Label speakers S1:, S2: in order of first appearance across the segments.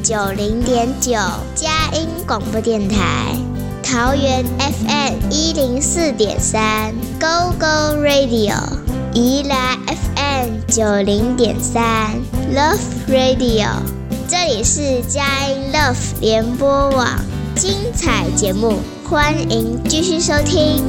S1: 90.9佳音广播电台，桃园 FM104.3 Go Go Radio， 宜兰 FM90.3 Love Radio， 这里是佳音 Love 联播网，精彩节目欢迎继续收听。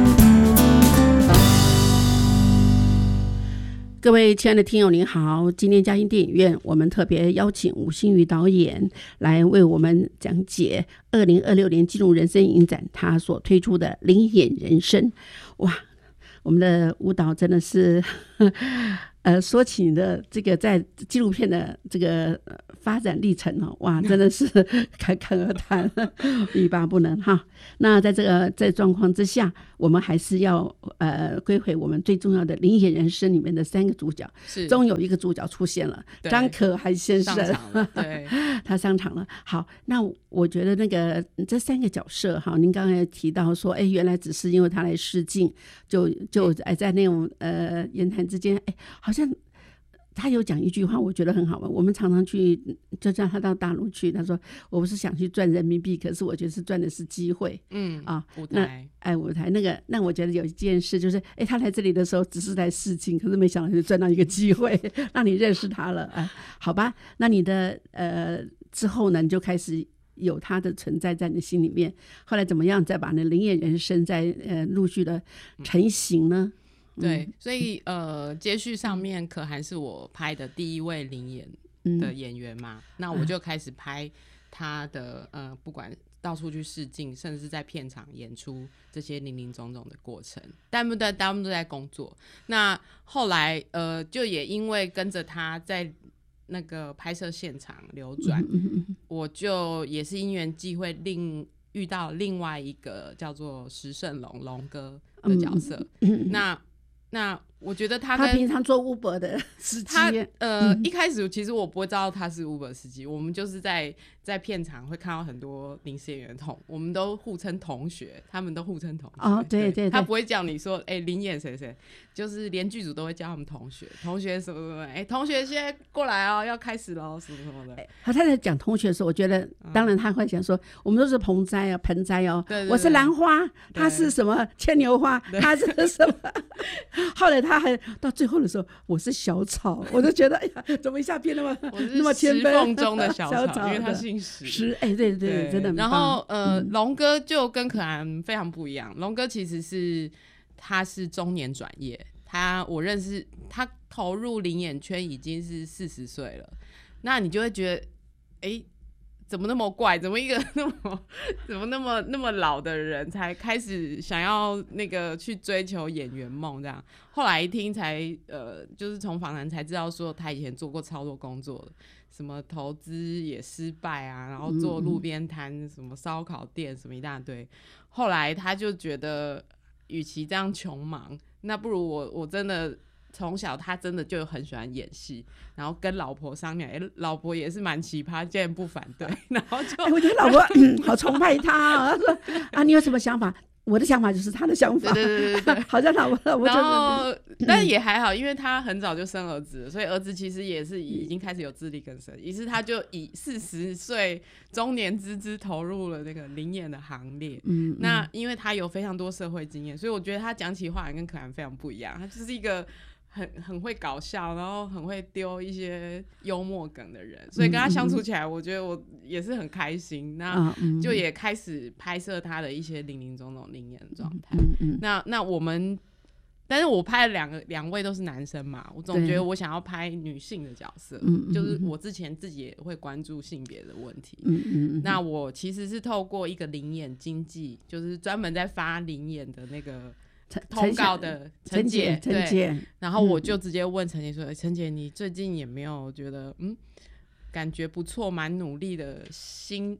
S2: 各位亲爱的听友您好，今天佳音电影院我们特别邀请吴欣瑜导演来为我们讲解2026年金鹿人生影展他所推出的灵眼人生。哇，我们的舞蹈真的是说起你的这个在纪录片的这个发展历程哦，哇，真的是侃侃而谈，欲罢不能哈。那在这状况之下，我们还是要归回我们最重要的灵眼人生里面的3个主角，终有一个主角出现了，张可涵先生，
S3: 对，
S2: 他上场了。好，那我觉得这3个角色哈，您刚才提到说，原来只是因为他来试镜，就在那种言谈之间，好像他有讲一句话，我觉得很好玩。我们常常去，就叫他到大陆去，他说我不是想去赚人民币，可是我觉得是赚的是机会。
S3: 舞台，
S2: 舞台那我觉得有一件事就是，他来这里的时候只是来试镜，可是没想到就赚到一个机会，让你认识他了。好吧，那你的之后呢，你就开始有他的存在在你心里面。后来怎么样，再把那灵眼人生再陆续的成型呢？
S3: 对，所以接续上面可涵是我拍的第一位灵眼的演员嘛，那我就开始拍他的不管到处去试镜，甚至在片场演出这些林林总总的过程，他们都在工作。那后来就也因为跟着他在那个拍摄现场流转，我就也是因缘际会遇到另外一个叫做石胜龙哥的角色。那我觉得他
S2: 平常做 Uber 的司机，
S3: 一开始其实我不会知道他是 Uber 司机，我们就是在片场会看到很多临时演员我们都互称同学，他们都互称同学。
S2: 对，
S3: 他不会叫你说临演谁谁，就是连剧组都会叫他们同学什么什么，同学现在过来哦，要开始咯，什么什么的。
S2: 他在讲同学的时候，我觉得当然他会讲说，我们都是盆栽哦，
S3: 对，
S2: 我是兰花，他是什么牵牛花，他是什么。后来他还到最后的时候，我是小草，我就觉得怎么一下变那么谦卑，
S3: 石缝中的小草，因为他姓石。
S2: 对，真的很棒。
S3: 然后龙哥就跟可涵非常不一样，龙哥其实他是中年转业，我认识他投入灵演圈已经是40岁了，那你就会觉得怎么那么怪？怎么一个怎么那么老的人才开始想要去追求演员梦这样？后来一听才就是从访谈才知道说他以前做过超多工作，什么投资也失败啊，然后做路边摊，什么烧烤店，什么一大堆。后来他就觉得，与其这样穷忙，那不如我真的。从小他真的就很喜欢演戏，然后跟老婆商量，老婆也是蛮奇葩，竟然不反对，然后就
S2: 我觉得老婆好崇拜他，他说你有什么想法？我的想法就是他的想法，
S3: 对，
S2: 好像老婆
S3: 然后但也还好，因为他很早就生儿子了，所以儿子其实也是已经开始有自力更生，于是他就以40岁中年之姿投入了那个灵演的行列。那因为他有非常多社会经验，所以我觉得他讲起话来跟可涵非常不一样，他就是一个很会搞笑，然后很会丢一些幽默梗的人，所以跟他相处起来，我觉得我也是很开心。那就也开始拍摄他的一些林林总总灵演的状态。那我们，但是我拍了两位都是男生嘛，我总觉得我想要拍女性的角色，就是我之前自己也会关注性别的问题。那我其实是透过一个灵演经纪，就是专门在发灵演的那个。通告的陈姐，对，然后我就直接问陈姐说：“陈姐，你最近也没有觉得感觉不错，蛮努力的新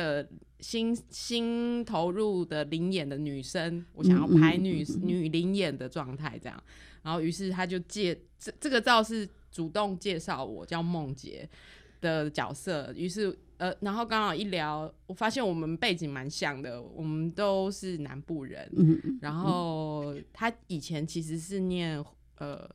S3: 投入的灵演的女生，我想要拍女灵演的状态这样。”然后于是他就这个照是主动介绍我叫梦洁的角色，于是然后刚好一聊，我发现我们背景蛮像的，我们都是南部人，然后他以前其实是念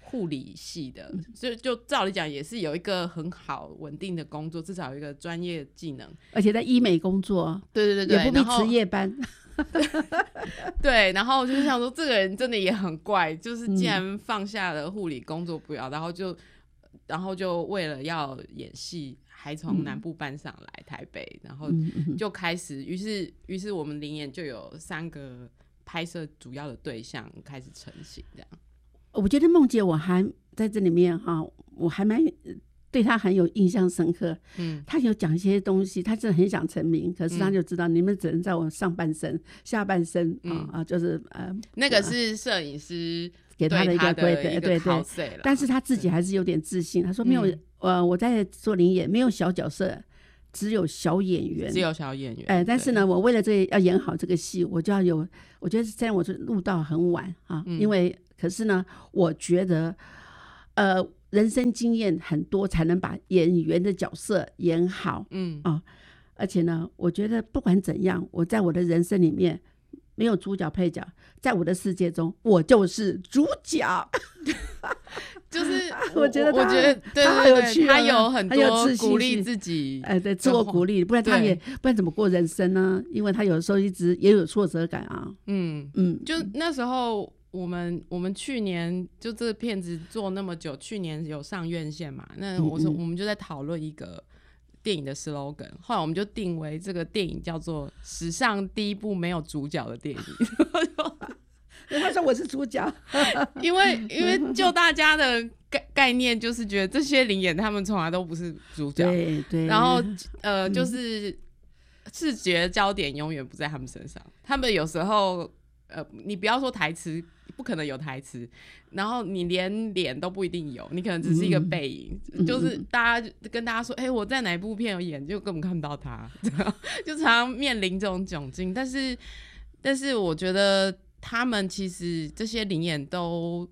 S3: 护理系的，就照理讲也是有一个很好稳定的工作，至少有一个专业技能，
S2: 而且在医美工作，
S3: 对对对对，
S2: 也不必值夜班。
S3: 对，然后我就想说，这个人真的也很怪，就是竟然放下了护理工作不要，然后就为了要演戏，还从南部搬上来台北，然后就开始，于是我们灵演就有3个拍摄主要的对象开始成型，这样。
S2: 我觉得梦姐我还在这里面哈，我还蛮对她很有印象深刻。她有讲一些东西，她真的很想成名，可是她就知道你们只能在我上半身、下半身就是
S3: 那个是摄影师
S2: 给她的一个对，但是她自己还是有点自信。她说没有我在做灵演，没有小角色。只有小演员，但是呢，我为了这要演好这个戏，我就要有，我觉得虽然我是录到很晚啊，因为可是呢，我觉得人生经验很多才能把演员的角色演好，而且呢，我觉得不管怎样，我在我的人生里面没有主角配角，在我的世界中，我就是主角。
S3: 就是
S2: 我觉得
S3: 对
S2: 他很有趣，
S3: 他有很多鼓励自己，
S2: 对，自我鼓励，不然怎么过人生呢？因为他有时候一直也有挫折感啊。
S3: 就那时候我们去年就这个片子做那么久，去年有上院线嘛，那我们就在讨论一个电影的 slogan， 后来我们就定为这个电影叫做史上第一部没有主角的电影。
S2: 他说我是主角。
S3: 因为就大家的概念就是觉得这些灵演他们从来都不是主角，
S2: 对，
S3: 然后就是视觉焦点永远不在他们身上，他们有时候你不要说台词，不可能有台词，然后你连脸都不一定有，你可能只是一个背影，就是大家跟大家说我在哪一部片有演，就根本看不到他，就常常面临这种窘境。但是我觉得他们其实这些灵演都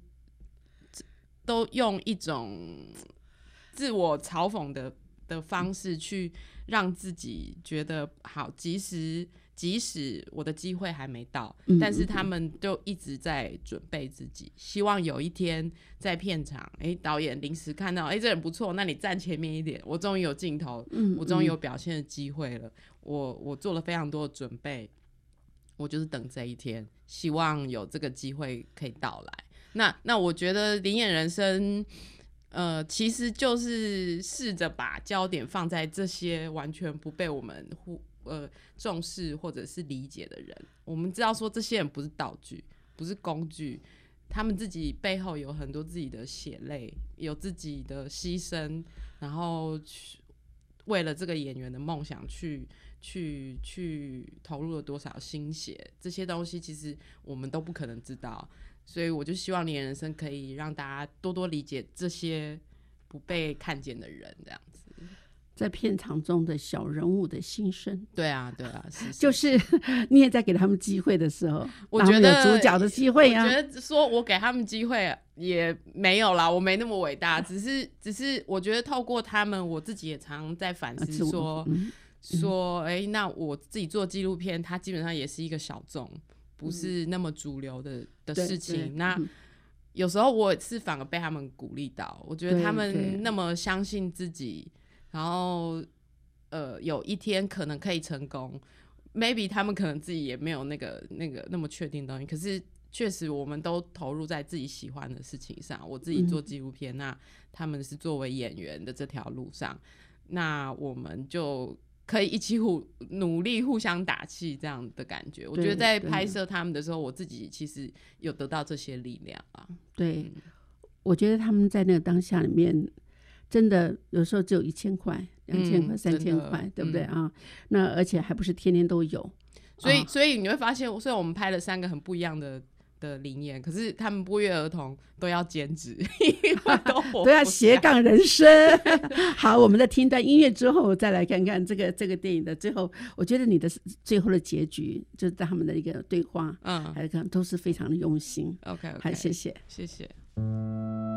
S3: 用一种自我嘲讽的方式去让自己觉得好，即使我的机会还没到，但是他们就一直在准备自己，希望有一天在片场，导演临时看到这人不错，那你站前面一点，我终于有镜头，我终于有表现的机会了，我做了非常多的准备，我就是等这一天，希望有这个机会可以到来。那我觉得灵演人生其实就是试着把焦点放在这些完全不被我们重视或者是理解的人。我们知道说这些人不是道具，不是工具，他们自己背后有很多自己的血泪，有自己的牺牲，然后为了这个演员的梦想去投入了多少心血，这些东西其实我们都不可能知道。所以我就希望灵演人生可以让大家多多理解这些不被看见的人，这样子，
S2: 在片场中的小人物的心声。
S3: 对啊，是
S2: 就是你也在给他们机会的时候，
S3: 我觉得
S2: 有主角的机会啊。
S3: 我觉得说我给他们机会也没有啦，我没那么伟大，只是我觉得透过他们，我自己也常在反思说那我自己做纪录片，它基本上也是一个小众，不是那么主流的事情。那有时候我是反而被他们鼓励到，我觉得他们那么相信自己，然后有一天可能可以成功 ，maybe 他们可能自己也没有那个那么确定的东西，可是确实我们都投入在自己喜欢的事情上。我自己做纪录片，那他们是作为演员的这条路上，那我们就可以一起努力互相打气，这样的感觉。我觉得在拍摄他们的时候，我自己其实有得到这些力量啊。
S2: 对，我觉得他们在那个当下里面，真的有时候只有1000块、2000块、3000块，对不对啊？那而且还不是天天都有。
S3: 所以你会发现，虽然我们拍了3个很不一样的灵演，可是他们不约而同都要兼职，
S2: 都要斜杠人生。好，我们在听段音乐之后，再来看看这个电影的最后。我觉得你的最后的结局，就是他们的一个对话，还有都是非常的用心。
S3: OK，
S2: 好，谢谢。